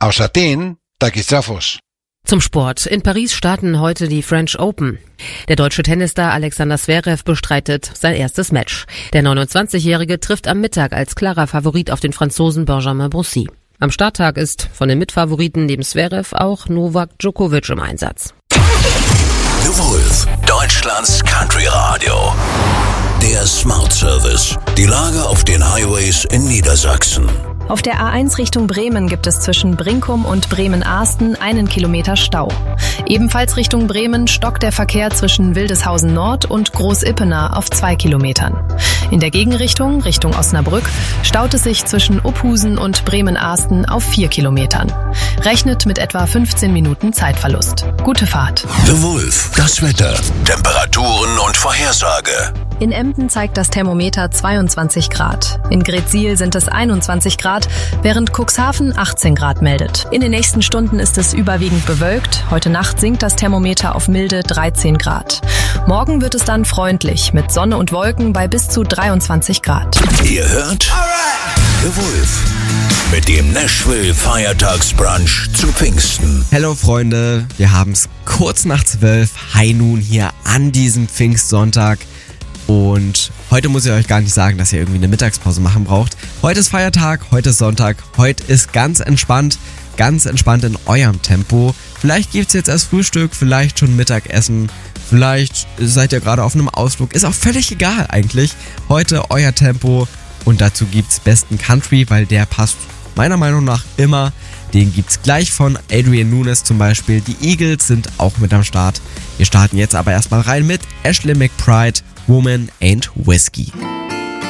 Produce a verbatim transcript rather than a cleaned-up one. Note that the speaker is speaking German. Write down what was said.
Aus Athen, Takis Trafos. Zum Sport. In Paris starten heute die French Open. Der deutsche Tennisstar Alexander Zverev bestreitet sein erstes Match. Der neunundzwanzigjährige trifft am Mittag als klarer Favorit auf den Franzosen Benjamin Broussi. Am Starttag ist von den Mitfavoriten neben Zverev auch Novak Djokovic im Einsatz. The Wolf, Deutschlands Country Radio. Der Smart Service. Die Lage auf den Highways in Niedersachsen. Auf der A eins Richtung Bremen gibt es zwischen Brinkum und Bremen-Ahsten einen Kilometer Stau. Ebenfalls Richtung Bremen stockt der Verkehr zwischen Wildeshausen Nord und Groß-Ippener auf zwei Kilometern. In der Gegenrichtung, Richtung Osnabrück, staut es sich zwischen Uphusen und Bremen-Ahsten auf vier Kilometern. Rechnet mit etwa fünfzehn Minuten Zeitverlust. Gute Fahrt. The Wolf, das Wetter, Temperaturen und Vorhersage. In Emden zeigt das Thermometer zweiundzwanzig Grad. In Gretzsiel sind es einundzwanzig Grad, während Cuxhaven achtzehn Grad meldet. In den nächsten Stunden ist es überwiegend bewölkt. Heute Nacht sinkt das Thermometer auf milde dreizehn Grad. Morgen wird es dann freundlich mit Sonne und Wolken bei bis zu dreiundzwanzig Grad. Ihr hört The Wolf mit dem Nashville Feiertagsbrunch zu Pfingsten. Hallo Freunde, wir haben es kurz nach zwölf, High Noon hier an diesem Pfingstsonntag. Und heute muss ich euch gar nicht sagen, dass ihr irgendwie eine Mittagspause machen braucht. Heute ist Feiertag, heute ist Sonntag, heute ist ganz entspannt, ganz entspannt in eurem Tempo. Vielleicht gibt's jetzt erst Frühstück, vielleicht schon Mittagessen, vielleicht seid ihr gerade auf einem Ausflug. Ist auch völlig egal eigentlich. Heute euer Tempo und dazu gibt's besten Country, weil der passt meiner Meinung nach immer. Den gibt's gleich von Adrian Nunes zum Beispiel. Die Eagles sind auch mit am Start. Wir starten jetzt aber erstmal rein mit Ashley McBryde, Woman Ain't Whiskey.